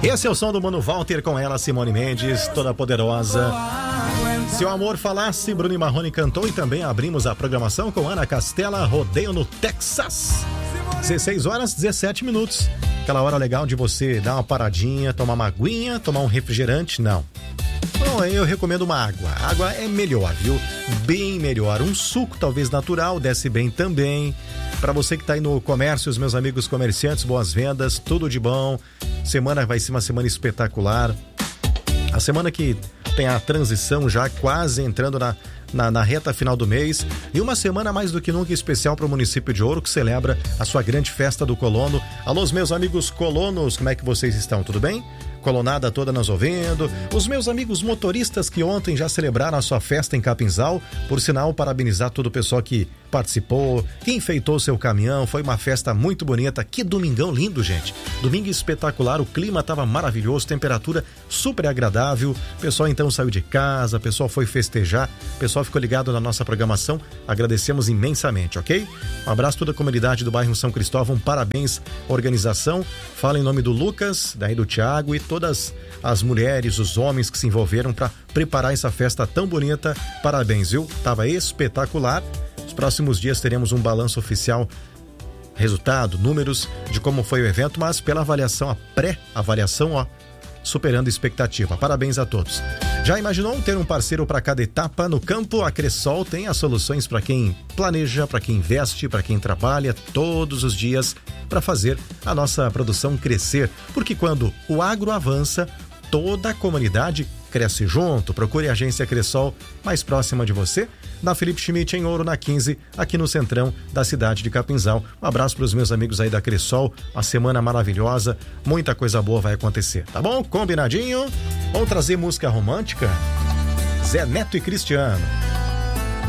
Esse é o som do Mano Walter com ela, Simone Mendes, toda poderosa. Se o amor falasse, Bruno Marrone cantou e também abrimos a programação com Ana Castela, Rodeio no Texas. 16 horas, 17 minutos. Aquela hora legal de você dar uma paradinha, tomar uma aguinha, tomar um refrigerante, não. Bom, eu recomendo uma água. A água é melhor, viu? Bem melhor. Um suco, talvez natural, desce bem também. Para você que tá aí no comércio, os meus amigos comerciantes, boas vendas, tudo de bom. Semana vai ser uma semana espetacular. A semana que tem a transição já quase entrando na reta final do mês. E uma semana mais do que nunca especial para o município de Ouro, que celebra a sua grande festa do colono. Alô, meus amigos colonos, como é que vocês estão? Tudo bem? Colonada toda nos ouvindo. Os meus amigos motoristas que ontem já celebraram a sua festa em Capinzal. Por sinal, parabenizar todo o pessoal que participou, que enfeitou seu caminhão. Foi uma festa muito bonita. Que domingão lindo, gente. Domingo espetacular, o clima estava maravilhoso, temperatura super agradável. O pessoal então saiu de casa, o pessoal foi festejar, o pessoal ficou ligado na nossa programação. Agradecemos imensamente, ok? Um abraço a toda a comunidade do bairro São Cristóvão. Parabéns à organização. Fala em nome do Lucas, daí do Thiago e todas as mulheres, os homens que se envolveram para preparar essa festa tão bonita. Parabéns, viu? Tava espetacular. Nos próximos dias teremos um balanço oficial, resultado, números de como foi o evento, mas pela avaliação, a pré-avaliação, ó, superando a expectativa. Parabéns a todos. Já imaginou ter um parceiro para cada etapa no campo? A Cressol tem as soluções para quem planeja, para quem investe, para quem trabalha todos os dias para fazer a nossa produção crescer. Porque quando o agro avança, toda a comunidade cresce junto. Procure a agência Cressol mais próxima de você, na Felipe Schmidt em Ouro, na 15, aqui no centrão da cidade de Capinzal. Um abraço para os meus amigos aí da Cressol, uma semana maravilhosa, muita coisa boa vai acontecer, tá bom? Combinadinho? Vamos trazer música romântica? Zé Neto e Cristiano.